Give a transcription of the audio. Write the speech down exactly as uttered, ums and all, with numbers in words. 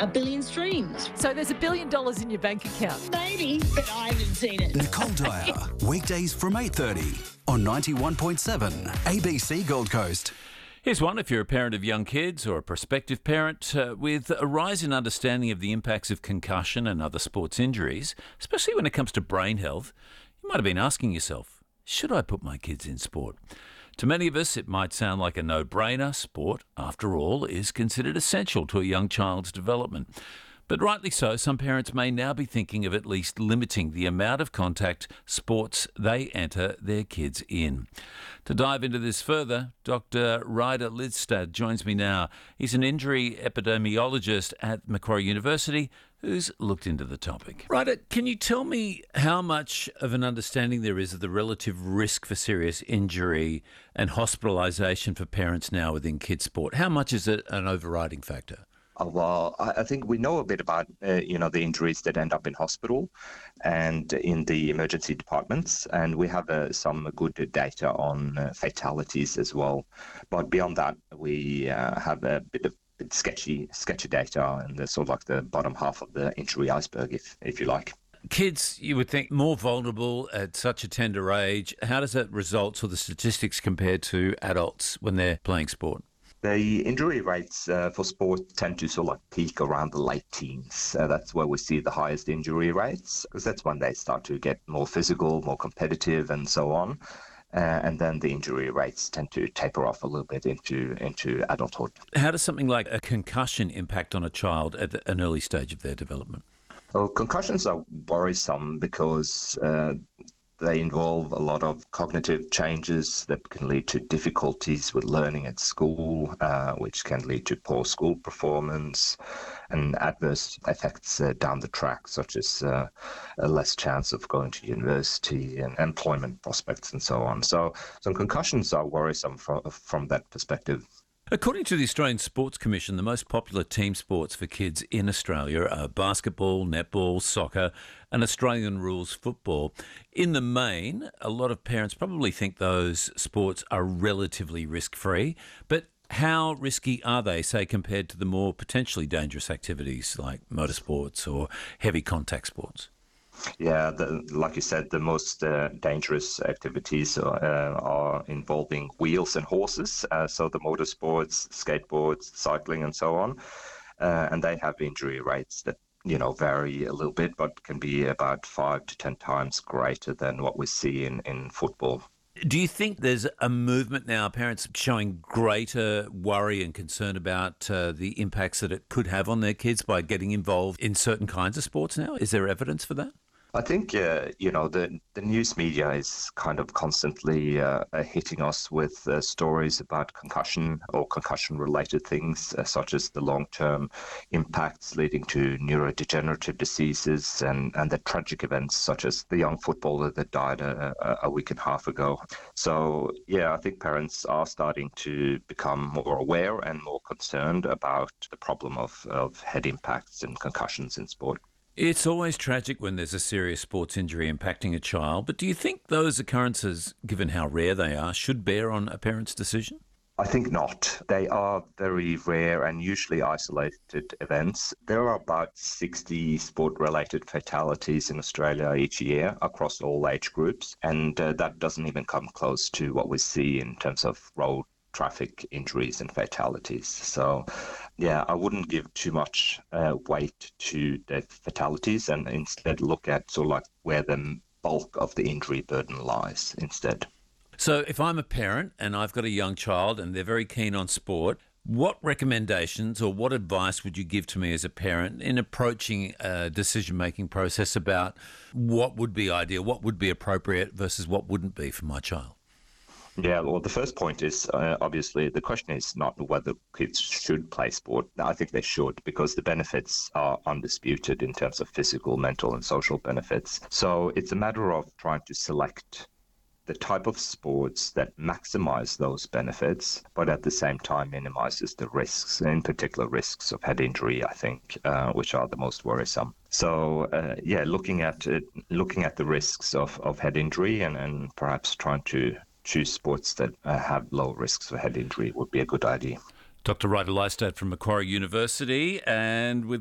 a billion streams. So there's a billion dollars in your bank account. Maybe, but I haven't seen it. Nicole Dyer, weekdays from eight thirty on ninety-one point seven A B C Gold Coast. Here's one if you're a parent of young kids or a prospective parent. Uh, with a rise in understanding of the impacts of concussion and other sports injuries, especially when it comes to brain health, you might have been asking yourself, should I put my kids in sport? To many of us, it might sound like a no-brainer. Sport, after all, is considered essential to a young child's development. But rightly so, some parents may now be thinking of at least limiting the amount of contact sports they enter their kids in. To dive into this further, Doctor Ryder Lidstad joins me now. He's an injury epidemiologist at Macquarie University who's looked into the topic. Ryder, can you tell me how much of an understanding there is of the relative risk for serious injury and hospitalisation for parents now within kids' sport? How much is it an overriding factor? Oh, well, I I think we know a bit about, uh, you know, the injuries that end up in hospital and in the emergency departments, and we have uh, some good data on uh, fatalities as well. But beyond that, we uh, have a bit of bit sketchy, sketchy data, and the sort of like the bottom half of the injury iceberg, if if you like. Kids, you would think, more vulnerable at such a tender age. How does that result, or the statistics, compared to adults when they're playing sport? The injury rates uh, for sport tend to sort of like peak around the late teens. Uh, that's where we see the highest injury rates, because that's when they start to get more physical, more competitive, and so on. Uh, and then the injury rates tend to taper off a little bit into into adulthood. How does something like a concussion impact on a child at an early stage of their development? Well, concussions are worrisome because uh, they involve a lot of cognitive changes that can lead to difficulties with learning at school, uh, which can lead to poor school performance and adverse effects uh, down the track, such as uh, a less chance of going to university and employment prospects and so on. So some concussions are worrisome from, from that perspective. According to the Australian Sports Commission, the most popular team sports for kids in Australia are basketball, netball, soccer and Australian rules football. In the main, a lot of parents probably think those sports are relatively risk-free, but how risky are they, say, compared to the more potentially dangerous activities like motorsports or heavy contact sports? Yeah, the, like you said, the most uh, dangerous activities uh, are involving wheels and horses, uh, so the motorsports, skateboards, cycling and so on, uh, and they have injury rates that, you know, vary a little bit, but can be about five to ten times greater than what we see in, in football. Do you think there's a movement now, parents showing greater worry and concern about uh, the impacts that it could have on their kids by getting involved in certain kinds of sports now? Is there evidence for that? I think, uh, you know, the, the news media is kind of constantly uh, hitting us with uh, stories about concussion or concussion-related things, uh, such as the long-term impacts leading to neurodegenerative diseases and, and the tragic events, such as the young footballer that died a, a week and a half ago. So, yeah, I think parents are starting to become more aware and more concerned about the problem of, of head impacts and concussions in sport. It's always tragic when there's a serious sports injury impacting a child, but do you think those occurrences, given how rare they are, should bear on a parent's decision? I think not. They are very rare and usually isolated events. There are about sixty sport-related fatalities in Australia each year across all age groups, and uh, that doesn't even come close to what we see in terms of road traffic injuries and fatalities. So, yeah, I wouldn't give too much uh, weight to the fatalities and instead look at sort of like where the bulk of the injury burden lies instead. So if I'm a parent and I've got a young child and they're very keen on sport, what recommendations or what advice would you give to me as a parent in approaching a decision-making process about what would be ideal, what would be appropriate versus what wouldn't be for my child? Yeah, well, the first point is uh, obviously the question is not whether kids should play sport. I think they should, because the benefits are undisputed in terms of physical, mental and social benefits. So it's a matter of trying to select the type of sports that maximize those benefits, but at the same time minimizes the risks, in particular risks of head injury, I think, uh, which are the most worrisome. So, uh, yeah, looking at it, looking at the risks of, of head injury and, and perhaps trying to choose sports that uh, have low risks for head injury would be a good idea. Doctor Ryder Lidstad from Macquarie University, and with